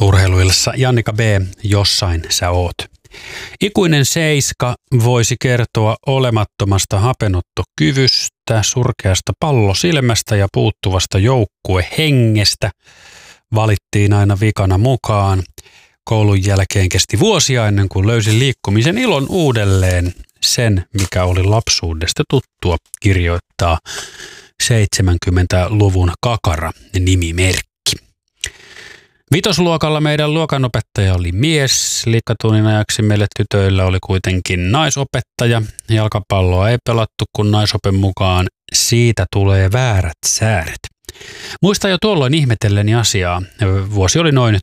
Urheiluillassa Jannika B. Jossain sä oot. Ikuinen seiska voisi kertoa olemattomasta hapenottokyvystä, surkeasta pallosilmästä ja puuttuvasta joukkuehengestä. Valittiin aina vikana mukaan. Koulun jälkeen kesti vuosia ennen kuin löysin liikkumisen ilon uudelleen. Sen, mikä oli lapsuudesta tuttua, kirjoittaa 70-luvun kakara nimimerkki. Vitosluokalla meidän luokanopettaja oli mies. Liikkatunnin ajaksi meille tytöillä oli kuitenkin naisopettaja. Jalkapalloa ei pelattu, kun naisopen mukaan siitä tulee väärät sääret. Muistan jo tuolloin ihmetelleni asiaa. Vuosi oli noin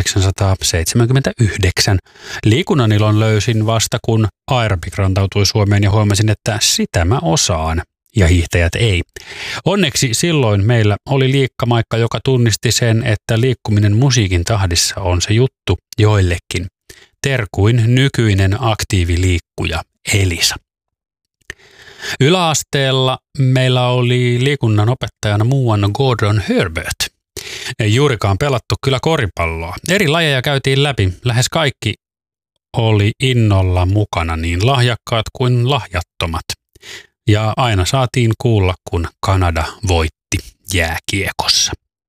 1979. Liikunnan ilon löysin vasta, kun aerobik rantautui Suomeen ja huomasin, että sitä mä osaan. Ja hiihtäjät ei. Onneksi silloin meillä oli liikkamaikka, joka tunnisti sen, että liikkuminen musiikin tahdissa on se juttu joillekin. Terkuin nykyinen aktiiviliikkuja Elisa. Yläasteella meillä oli liikunnan opettajana muuan Gordon Herbert. Ei juurikaan pelattu kyllä koripalloa. Eri lajeja käytiin läpi. Lähes kaikki oli innolla mukana, niin lahjakkaat kuin lahjattomat. Ja aina saatiin kuulla, kun Kanada voitti jääkiekossa.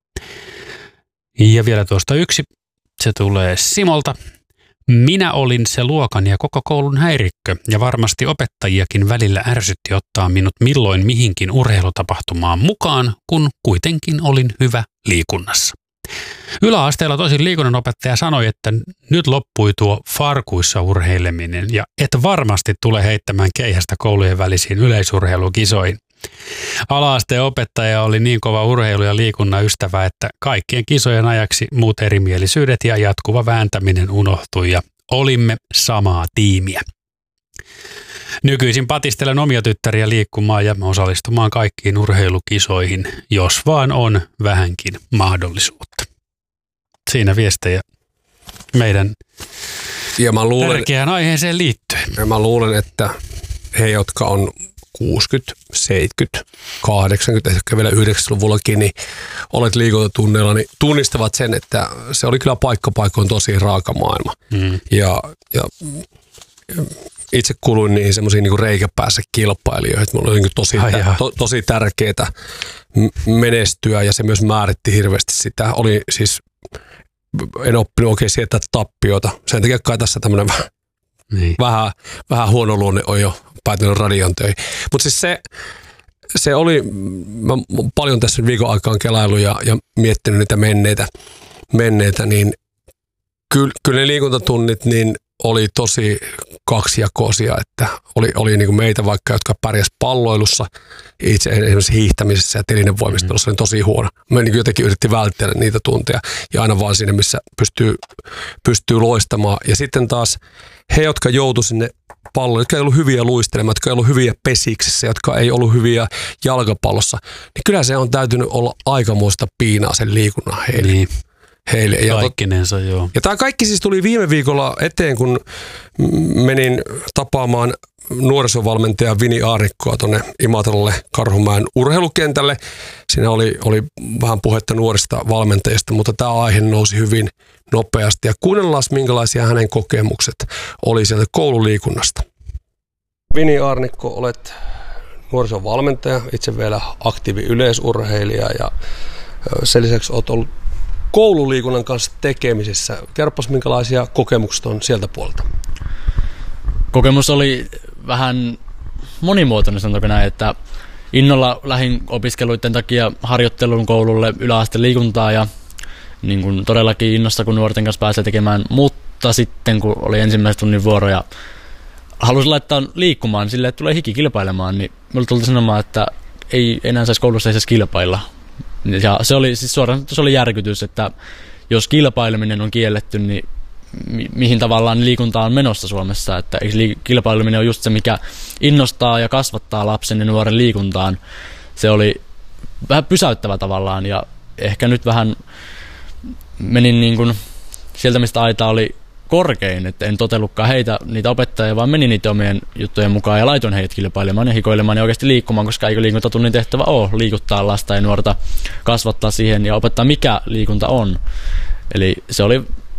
Ja vielä tuosta yksi. Se tulee Simolta. Minä olin se luokan ja koko koulun häirikkö, ja varmasti opettajiakin välillä ärsytti ottaa minut milloin mihinkin urheilutapahtumaan mukaan, kun kuitenkin olin hyvä liikunnassa. Yläasteella tosin liikunnanopettaja sanoi, että nyt loppui tuo farkuissa urheileminen ja että varmasti tulee heittämään keihästä koulujen välisiin yleisurheilukisoihin. Ala-asteen opettaja oli niin kova urheilu- ja liikunnan ystävä, että kaikkien kisojen ajaksi muut erimielisyydet ja jatkuva vääntäminen unohtui ja olimme samaa tiimiä. Nykyisin patistelen omia tyttäriä liikkumaan ja osallistumaan kaikkiin urheilukisoihin, jos vaan on vähänkin mahdollisuutta. Siinä viestejä meidän tärkeään aiheeseen liittyen. Ja mä luulen, että he, jotka on 60, 70, 80, ehkä vielä 90-luvullakin, niin olet liikuntatunneilla, niin tunnistavat sen, että se oli kyllä paikkoin tosi raaka maailma. Ja itse kuluin niihin semmoisiin niin kuin reikäpäässä kilpailijoihin, että mulla oli niin tosi tärkeää menestyä ja se myös määritti hirveästi sitä. Oli siis, en oppinut oikein sietää tappiota. Sen takia kai tässä tämmöinen vähän huono luonne on jo päätynyt radion töihin. Mutta siis se oli, mä paljon tässä viikon aikaan kelailu ja miettinyt niitä menneitä niin kyllä ne liikuntatunnit niin oli tosi kaksijakoisia, että oli niin kuin meitä vaikka, jotka pärjäs palloilussa, itse esimerkiksi hiihtämisessä ja telinevoimistelussa oli tosi huono. Me niin jotenkin yritti välttää niitä tunteja ja aina vaan siinä, missä pystyy loistamaan. Ja sitten taas he, jotka joutu sinne palloon, jotka ei ollut hyviä luistelemaan, jotka ei ollut hyviä pesiksissä, jotka ei ollut hyviä jalkapallossa, niin kyllä se on täytynyt olla aikamoista piinaa sen liikunnan heille. Niin. Heille. Kaikkinensa, joo. Ja tämä kaikki siis tuli viime viikolla eteen, kun menin tapaamaan nuorisovalmentaja Vini Aarnikkoa tuonne Imatralle Karhumäen urheilukentälle. Siinä oli vähän puhetta nuorista valmentajista, mutta tämä aihe nousi hyvin nopeasti. Ja kuunnellaan, minkälaisia hänen kokemukset oli sieltä koululiikunnasta. Vini Aarnikko, olet nuorisovalmentaja, itse vielä aktiivi yleisurheilija ja sen lisäksi olet ollut koululiikunnan kanssa tekemisessä. Kerropas, minkälaisia kokemukset on sieltä puolelta? Kokemus oli vähän monimuotoinen, sanotaanko näin, että innolla lähdin opiskeluiden takia harjoittelun koululle yläasteen liikuntaa ja niin kuin todellakin innosta, kun nuorten kanssa pääsee tekemään, mutta sitten kun oli ensimmäisen tunnin vuoro ja halusin laittaa liikkumaan silleen, että tulee hiki kilpailemaan, niin minulle tuli sanomaan, että ei enää saisi koulussa ei saisi kilpailla. Ja se oli siis suoraan, se oli järkytys, että jos kilpaileminen on kielletty, niin mihin tavallaan liikunta on menossa Suomessa, että kilpaileminen on just se, mikä innostaa ja kasvattaa lapsen ja nuoren liikuntaan. Se oli vähän pysäyttävä tavallaan ja ehkä nyt vähän menin niin kuin sieltä, mistä aita oli korkein, että en totellutkaan niitä opettajia, vaan menin niitä omien juttujen mukaan ja laitoin heidät kilpailemaan ja hikoilemaan ja oikeasti liikkumaan, koska eikö liikuntatunnin tehtävä ole liikuttaa lasta ja nuorta, kasvattaa siihen ja opettaa mikä liikunta on. Eli se oli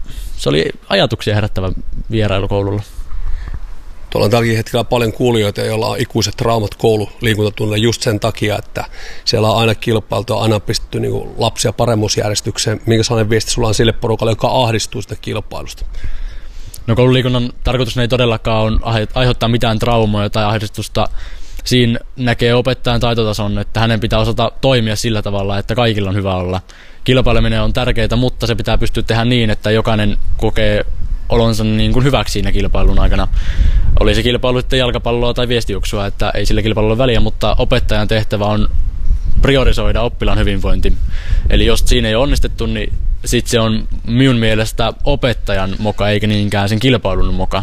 se oli ajatuksia herättävä vierailu koululla. Tuolla on tälläkin hetkellä paljon kuulijoita, joilla on ikuiset traumat koululiikuntatunnilla just sen takia, että siellä on aina kilpailtu ja aina pistetty niin lapsia paremmuusjärjestykseen. Minkä sellainen viesti sulla on sille porukalle, joka ahdistuu sitä kilpailusta? No koululiikunnan tarkoitus ei todellakaan ole aiheuttaa mitään traumoja tai ahdistusta. Siinä näkee opettajan taitotason, että hänen pitää osata toimia sillä tavalla, että kaikilla on hyvä olla. Kilpaileminen on tärkeää, mutta se pitää pystyä tehdä niin, että jokainen kokee olonsa niin kuin hyväksi siinä kilpailun aikana. Oli se kilpailu sitten jalkapalloa tai viestijuoksua, että ei sillä kilpailulla ole väliä, mutta opettajan tehtävä on priorisoida oppilaan hyvinvointi. Eli jos siinä ei onnistettu, niin sitten se on minun mielestä opettajan moka, eikä niinkään sen kilpailun moka.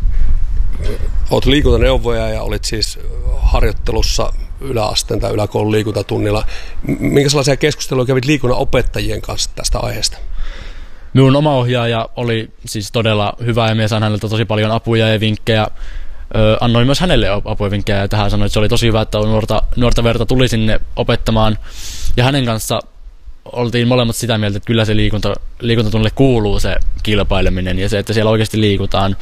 Olet liikuntaneuvoja ja olit siis harjoittelussa yläasteen tai yläkoulun liikuntatunnilla. Minkä sellaisia keskusteluja kävit liikunnan opettajien kanssa tästä aiheesta? Minun oma ohjaaja oli siis todella hyvä ja minä sain häneltä tosi paljon apuja ja vinkkejä. Annoin myös hänelle apuja ja vinkkejä ja tähän sanoin, että se oli tosi hyvä, että nuorta verta tuli sinne opettamaan. Ja hänen kanssa oltiin molemmat sitä mieltä, että kyllä se liikuntatunnille kuuluu se kilpaileminen ja se, että siellä oikeasti liikutaan.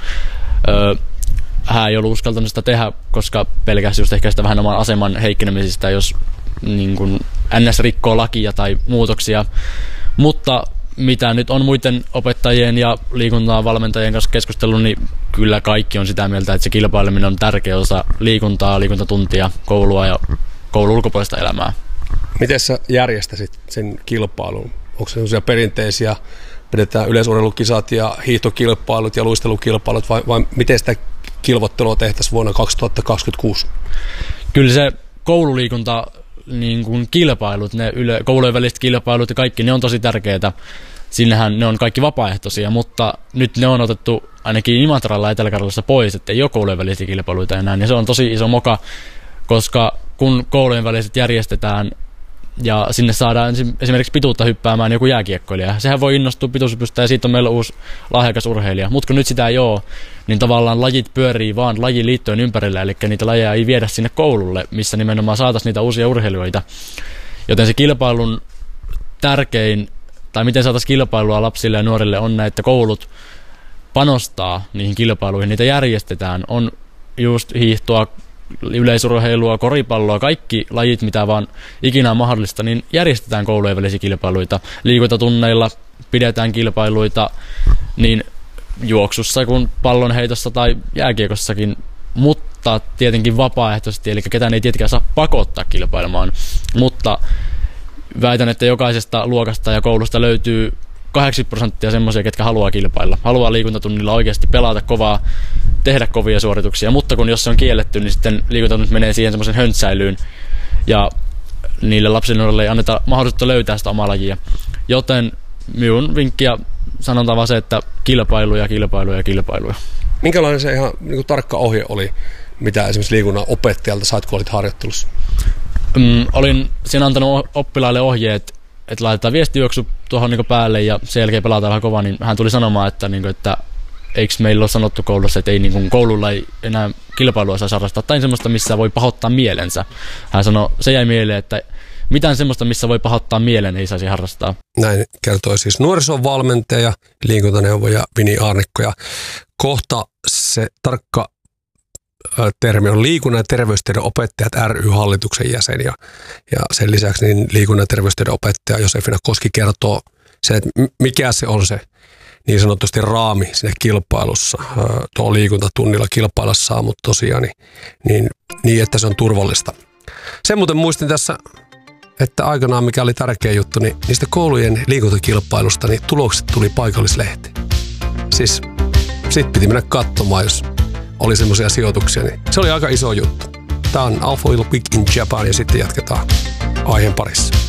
Hän ei ollut uskaltanut sitä tehdä, koska pelkäsi just ehkä sitä vähän oman aseman heikkenemisistä, jos niin kun NS rikkoo lakia tai muutoksia. Mutta mitä nyt on muiden opettajien ja liikuntavalmentajien kanssa keskustellut, niin kyllä kaikki on sitä mieltä, että se kilpaileminen on tärkeä osa liikuntaa, liikuntatuntia, koulua ja koulun ulkopuolista elämää. Miten sä järjestäsit sen kilpailun? Onko se sellaisia perinteisiä, pidetään yleisurheilukisat ja hiihtokilpailut ja luistelukilpailut, vai miten sitä kilvottelua tehtäisiin vuonna 2026? Kyllä se koululiikunta, niin kuin kilpailut, ne koulujen väliset kilpailut ja kaikki, ne on tosi tärkeitä. Sinnehän ne on kaikki vapaaehtoisia, mutta nyt ne on otettu ainakin Imatralla ja Etelä-Karjalassa pois, että ei ole koulujen välisiä kilpailuita enää. Ja se on tosi iso moka, koska kun koulujen väliset järjestetään ja sinne saadaan esimerkiksi pituutta hyppäämään joku jääkiekkoilija, sehän voi innostua pituushypystä ja siitä on meillä uusi lahjakas urheilija. Mutta kun nyt sitä ei ole, niin tavallaan lajit pyörii vaan lajiliittojen ympärillä, eli niitä lajeja ei viedä sinne koululle, missä nimenomaan saataisiin niitä uusia urheilijoita. Joten se kilpailun tärkein, tai miten saataisiin kilpailua lapsille ja nuorille on näitä, että koulut panostaa niihin kilpailuihin, niitä järjestetään, on just hiihtoa, yleisurheilua, koripalloa, kaikki lajit, mitä vaan ikinä on mahdollista, niin järjestetään koulujen välisiä kilpailuita. Liikuntatunneilla pidetään kilpailuita niin juoksussa kuin pallonheitossa tai jääkiekossakin, mutta tietenkin vapaaehtoisesti, eli ketään ei tietenkään saa pakottaa kilpailemaan, mutta väitän, että jokaisesta luokasta ja koulusta löytyy 80% semmoisia, ketkä haluaa kilpailla. Haluaa liikuntatunnilla oikeasti pelata kovaa, tehdä kovia suorituksia, mutta jos se on kielletty, niin sitten liikuntatunnit menee siihen semmoisen höntsäilyyn ja niille lapsille ei anneta mahdollisuutta löytää sitä omaa lajia. Joten minun vinkki ja sanonta vaan se, että kilpailuja. Minkälainen se ihan niin kuin tarkka ohje oli, mitä esimerkiksi liikunnan opettajalta sait, kun olit harjoittelussa? Olin siinä antanut oppilaille ohjeet, että laitetaan viestijuoksu tuohon niin päälle ja sen jälkeen pelataan vähän kovaa, niin hän tuli sanomaan, että eikö meillä ole sanottu koulussa, että ei, niin koululla ei enää kilpailua saa harrastaa tai semmoista, missä voi pahoittaa mielensä. Hän sanoi, se jäi mieleen, että mitään semmoista, missä voi pahoittaa mielen, ei saisi harrastaa. Näin kertoi siis nuorisovalmentaja, liikuntaneuvoja Vini Aarnikko, ja kohta se tarkka termi on liikunnan ja terveystiedon opettajat ry-hallituksen jäsen ja sen lisäksi niin liikunnan ja terveystiedon opettaja Josefina Koski kertoo sen, että mikä se on se niin sanotusti raami siinä kilpailussa. Tuo liikuntatunnilla kilpailla saa, mutta tosiaan niin, että se on turvallista. Sen muuten muistin tässä, että aikanaan mikä oli tärkeä juttu, niin niistä koulujen liikuntakilpailusta niin tulokset tuli paikallislehti. Siis sit piti mennä katsomaan, jos oli semmoisia sijoituksia, niin se oli aika iso juttu. Tämä on Alpha Wheel Week in Japan ja sitten jatketaan aiheen parissa.